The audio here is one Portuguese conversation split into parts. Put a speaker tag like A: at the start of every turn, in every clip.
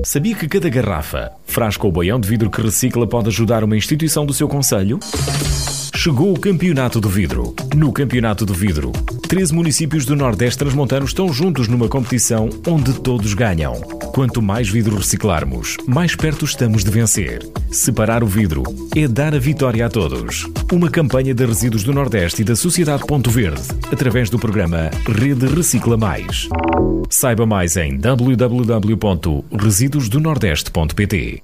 A: Sabia que cada garrafa, frasco ou boião de vidro que recicla pode ajudar uma instituição do seu concelho? Chegou o Campeonato do Vidro. No Campeonato do Vidro, 13 municípios do Nordeste transmontano estão juntos numa competição onde todos ganham. Quanto mais vidro reciclarmos, mais perto estamos de vencer. Separar o vidro é dar a vitória a todos. Uma campanha de Resíduos do Nordeste e da Sociedade Ponto Verde, através do programa Rede Recicla Mais. Saiba mais em www.residosdonordeste.pt.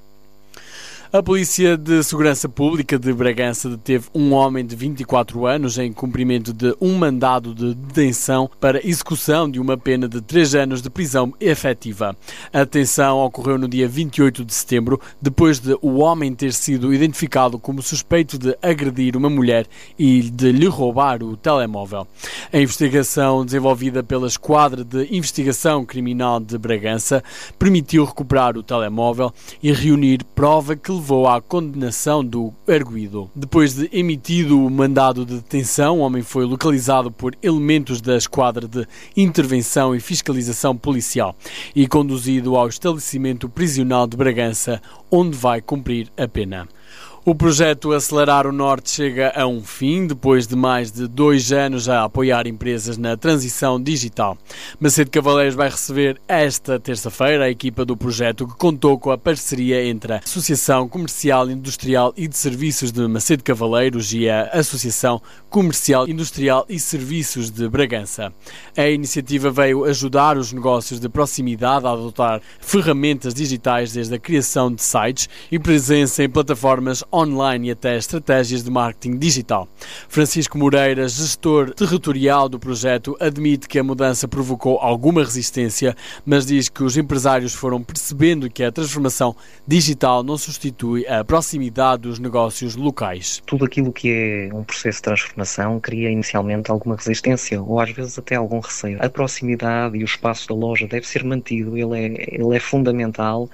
B: A Polícia de Segurança Pública de Bragança deteve um homem de 24 anos em cumprimento de um mandado de detenção para execução de uma pena de 3 anos de prisão efetiva. A detenção ocorreu no dia 28 de setembro, depois de o homem ter sido identificado como suspeito de agredir uma mulher e de lhe roubar o telemóvel. A investigação desenvolvida pela Esquadra de Investigação Criminal de Bragança permitiu recuperar o telemóvel e reunir prova que levou à condenação do arguido. Depois de emitido o mandado de detenção, o homem foi localizado por elementos da Esquadra de Intervenção e Fiscalização Policial e conduzido ao estabelecimento prisional de Bragança, onde vai cumprir a pena. O projeto Acelerar o Norte chega a um fim, depois de mais de 2 anos a apoiar empresas na transição digital. Macedo Cavaleiros vai receber esta terça-feira a equipa do projeto, que contou com a parceria entre a Associação Comercial, Industrial e de Serviços de Macedo Cavaleiros e a Associação Comercial, Industrial e Serviços de Bragança. A iniciativa veio ajudar os negócios de proximidade a adotar ferramentas digitais, desde a criação de sites e presença em plataformas online e até estratégias de marketing digital. Francisco Moreira, gestor territorial do projeto, admite que a mudança provocou alguma resistência, mas diz que os empresários foram percebendo que a transformação digital não substitui a proximidade dos negócios locais.
C: Tudo aquilo que é um processo de transformação cria inicialmente alguma resistência ou às vezes até algum receio. A proximidade e o espaço da loja deve ser mantido, ele é fundamental,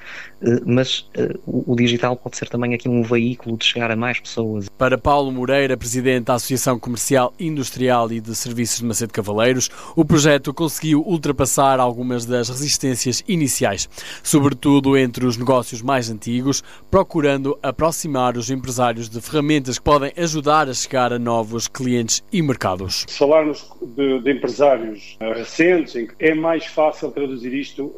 C: mas o digital pode ser também aqui um veículo de chegar a mais pessoas.
B: Para Paulo Moreira, presidente da Associação Comercial, Industrial e de Serviços de Macedo Cavaleiros, o projeto conseguiu ultrapassar algumas das resistências iniciais, sobretudo entre os negócios mais antigos, procurando aproximar os empresários de ferramentas que podem ajudar a chegar a novos clientes e mercados.
D: Se falarmos de empresários recentes, é mais fácil traduzir isto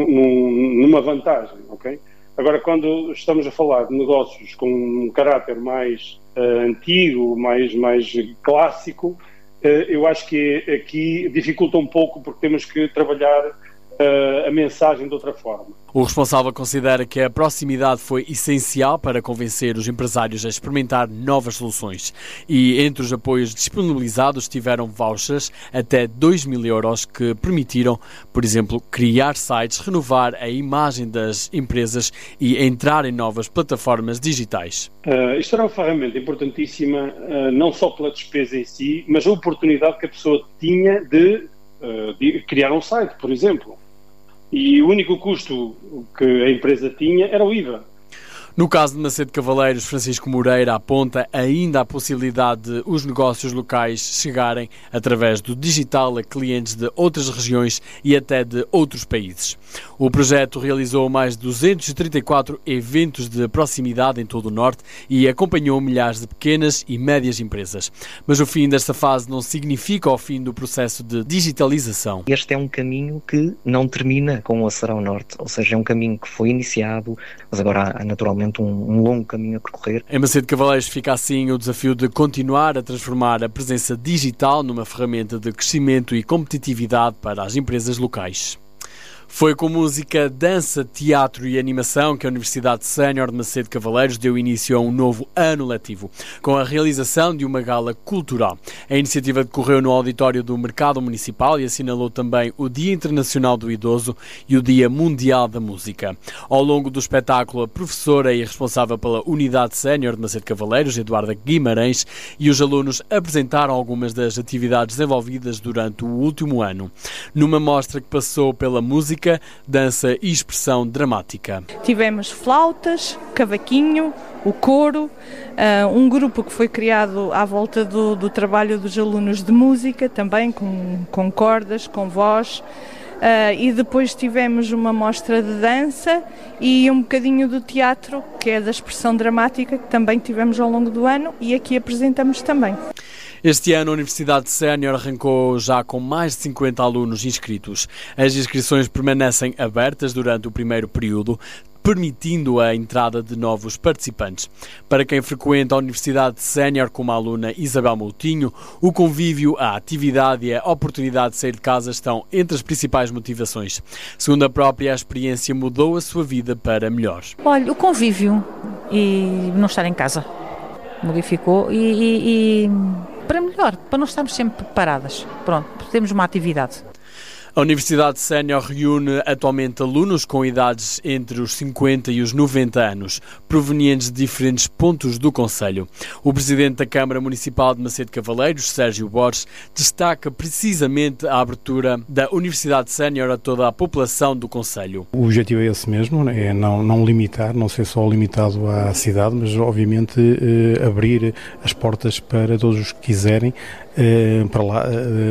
D: numa vantagem, ok? Agora, quando estamos a falar de negócios com um caráter mais antigo, mais clássico, eu acho que aqui dificulta um pouco, porque temos que trabalhar a mensagem de outra forma.
B: O responsável considera que a proximidade foi essencial para convencer os empresários a experimentar novas soluções e entre os apoios disponibilizados tiveram vouchers até 2.000 euros que permitiram, por exemplo, criar sites, renovar a imagem das empresas e entrar em novas plataformas digitais.
D: Isto era uma ferramenta importantíssima, não só pela despesa em si, mas a oportunidade que a pessoa tinha de criar um site, por exemplo. E o único custo que a empresa tinha era o IVA.
B: No caso de Macedo Cavaleiros, Francisco Moreira aponta ainda a possibilidade de os negócios locais chegarem através do digital a clientes de outras regiões e até de outros países. O projeto realizou mais de 234 eventos de proximidade em todo o Norte e acompanhou milhares de pequenas e médias empresas. Mas o fim desta fase não significa o fim do processo de digitalização.
C: Este é um caminho que não termina com o Acelerar o Norte, ou seja, é um caminho que foi iniciado, mas agora há naturalmente um longo caminho a percorrer.
B: Em Macedo Cavaleiros fica assim o desafio de continuar a transformar a presença digital numa ferramenta de crescimento e competitividade para as empresas locais. Foi com música, dança, teatro e animação que a Universidade Sénior de Macedo Cavaleiros deu início a um novo ano letivo, com a realização de uma gala cultural. A iniciativa decorreu no auditório do Mercado Municipal e assinalou também o Dia Internacional do Idoso e o Dia Mundial da Música. Ao longo do espetáculo, a professora e responsável pela Unidade Sénior de Macedo Cavaleiros, Eduarda Guimarães, e os alunos apresentaram algumas das atividades desenvolvidas durante o último ano, numa mostra que passou pela música, dança e expressão dramática.
E: Tivemos flautas, cavaquinho, o coro, um grupo que foi criado à volta do trabalho dos alunos de música, também com cordas, com voz, e depois tivemos uma mostra de dança e um bocadinho do teatro, que é da expressão dramática, que também tivemos ao longo do ano e aqui apresentamos também.
B: Este ano a Universidade Sénior arrancou já com mais de 50 alunos inscritos. As inscrições permanecem abertas durante o primeiro período, permitindo a entrada de novos participantes. Para quem frequenta a Universidade Sénior como a aluna Isabel Moutinho, o convívio, a atividade e a oportunidade de sair de casa estão entre as principais motivações. Segundo a própria, a experiência mudou a sua vida para melhor.
F: Olha, o convívio e não estar em casa modificou e para melhor, para não estarmos sempre paradas. Pronto, temos uma atividade.
B: A Universidade Sénior reúne atualmente alunos com idades entre os 50 e os 90 anos, provenientes de diferentes pontos do concelho. O presidente da Câmara Municipal de Macedo Cavaleiros, Sérgio Borges, destaca precisamente a abertura da Universidade Sénior a toda a população do concelho.
G: O objetivo é esse mesmo, é não limitar, não ser só limitado à cidade, mas obviamente abrir as portas para todos os que quiserem para lá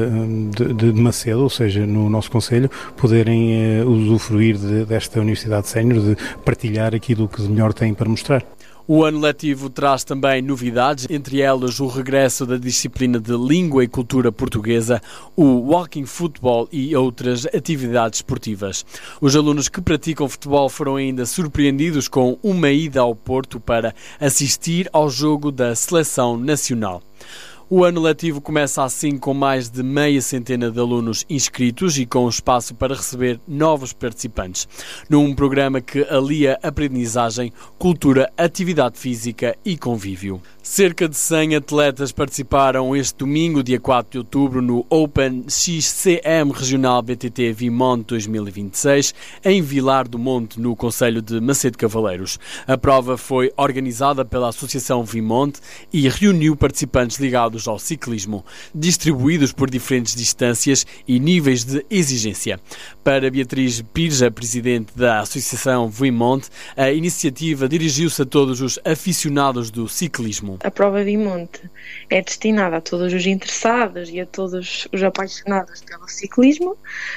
G: de Macedo, ou seja, no nosso concelho, poderem usufruir desta Universidade Sénior, de partilhar aquilo que de melhor têm para mostrar.
B: O ano letivo traz também novidades, entre elas o regresso da disciplina de Língua e Cultura Portuguesa, o Walking Football e outras atividades esportivas. Os alunos que praticam futebol foram ainda surpreendidos com uma ida ao Porto para assistir ao jogo da Seleção Nacional. O ano letivo começa assim com mais de meia centena de alunos inscritos e com espaço para receber novos participantes, num programa que alia aprendizagem, cultura, atividade física e convívio. Cerca de 100 atletas participaram este domingo, dia 4 de outubro, no Open XCM Regional BTT Vimont 2026, em Vilar do Monte, no concelho de Macedo Cavaleiros. A prova foi organizada pela Associação Vimont e reuniu participantes ligados ao ciclismo, distribuídos por diferentes distâncias e níveis de exigência. Para Beatriz Pires, a presidente da Associação Vimont, a iniciativa dirigiu-se a todos os aficionados do ciclismo.
H: A prova Vimont é destinada a todos os interessados e a todos os apaixonados pelo ciclismo.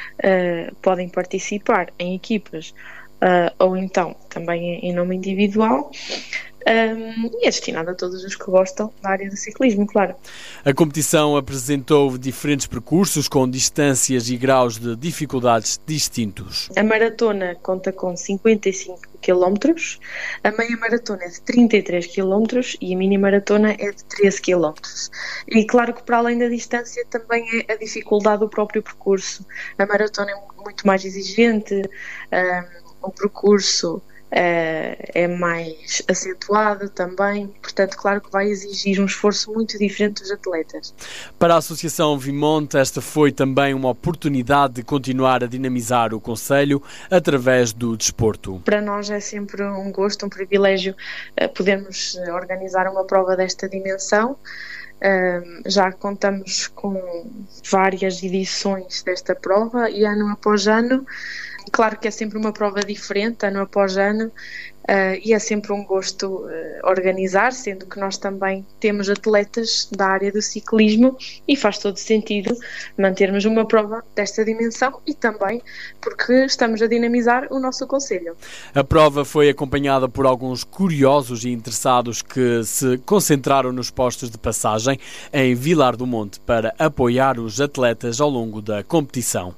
H: Podem participar em equipas ou então também em nome individual. E é destinado a todos os que gostam da área do ciclismo, claro.
B: A competição apresentou diferentes percursos com distâncias e graus de dificuldades distintos.
H: A maratona conta com 55 km, a meia maratona é de 33 km e a mini maratona é de 13 km. E claro que para além da distância também é a dificuldade do próprio percurso. A maratona é muito mais exigente, o percurso é mais acentuado também, portanto, claro que vai exigir um esforço muito diferente dos atletas.
B: Para a Associação Vimont, esta foi também uma oportunidade de continuar a dinamizar o concelho através do desporto.
H: Para nós é sempre um gosto, um privilégio podermos organizar uma prova desta dimensão. Já contamos com várias edições desta prova e ano após ano. Claro que é sempre uma prova diferente, ano após ano, e é sempre um gosto organizar, sendo que nós também temos atletas da área do ciclismo e faz todo sentido mantermos uma prova desta dimensão e também porque estamos a dinamizar o nosso concelho.
B: A prova foi acompanhada por alguns curiosos e interessados que se concentraram nos postos de passagem em Vilar do Monte para apoiar os atletas ao longo da competição.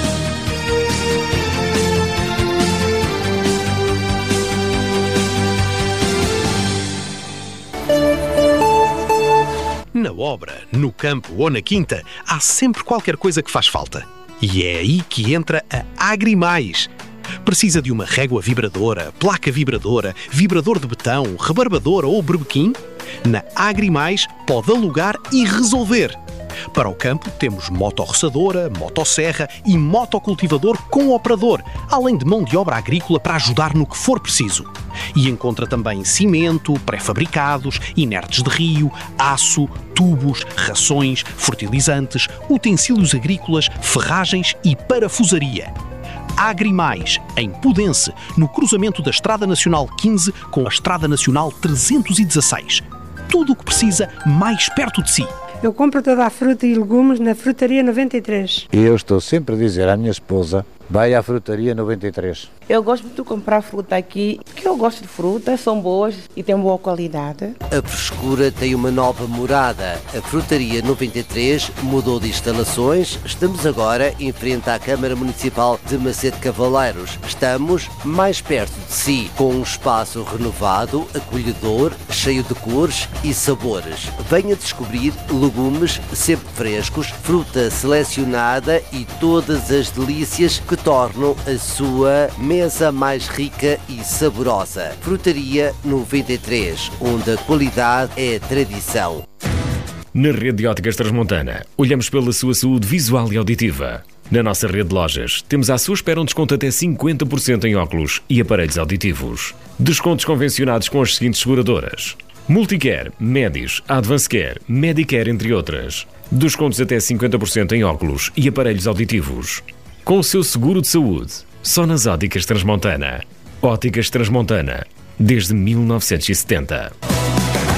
I: Na obra, no campo ou na quinta, há sempre qualquer coisa que faz falta. E é aí que entra a Agrimais. Precisa de uma régua vibradora, placa vibradora, vibrador de betão, rebarbadora ou berbequim? Na Agrimais pode alugar e resolver. Para o campo temos motorroçadora, motosserra e motocultivador com operador, além de mão de obra agrícola para ajudar no que for preciso. E encontra também cimento, pré-fabricados, inertes de rio, aço, tubos, rações, fertilizantes, utensílios agrícolas, ferragens e parafusaria. Agrimais, em Pudense, no cruzamento da Estrada Nacional 15 com a Estrada Nacional 316. Tudo o que precisa mais perto de si.
J: Eu compro toda a fruta e legumes na Frutaria 93.
K: Eu estou sempre a dizer à minha esposa, vai à Frutaria 93.
L: Eu gosto de comprar fruta aqui, porque eu gosto de fruta, são boas e têm boa qualidade.
M: A frescura tem uma nova morada. A Frutaria 93 mudou de instalações. Estamos agora em frente à Câmara Municipal de Macedo Cavaleiros. Estamos mais perto de si, com um espaço renovado, acolhedor, cheio de cores e sabores. Venha descobrir legumes sempre frescos, fruta selecionada e todas as delícias que tornam a sua mesa mais rica e saborosa. Frutaria 93, onde a qualidade é tradição.
A: Na rede de óticas Transmontana, olhamos pela sua saúde visual e auditiva. Na nossa rede de lojas, temos à sua espera um desconto até 50% em óculos e aparelhos auditivos. Descontos convencionados com as seguintes seguradoras: Multicare, Medis, Advancecare, Medicare, entre outras. Descontos até 50% em óculos e aparelhos auditivos. Com o seu seguro de saúde, só nas óticas Transmontana. Óticas Transmontana, desde 1970.